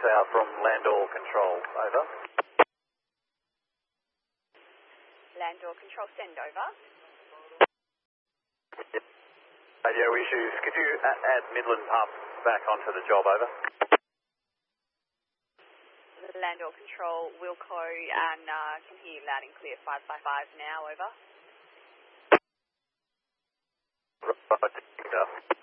south from Landor Control. Over. Landor Control, send over. Radio issues. Could you add Midland Pump back onto the job? Over. Landor Control, Wilco, and can hear you loud and clear. 555 now. Over. Right.